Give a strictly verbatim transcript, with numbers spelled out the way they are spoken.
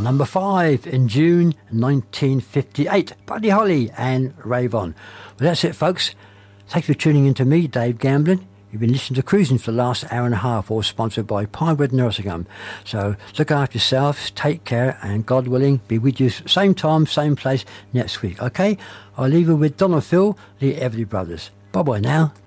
number five in June nineteen fifty-eight, Buddy Holly and Rave On. Well, that's it, folks. Thanks for tuning in to me, Dave Gamblin. You've been listening to Cruising for the last hour and a half, all sponsored by Pinewood Nursing Home. So look after yourselves, take care, and God willing, be with you same time, same place next week, okay? I'll leave you with Donald Phil, the Everly Brothers. Bye-bye now.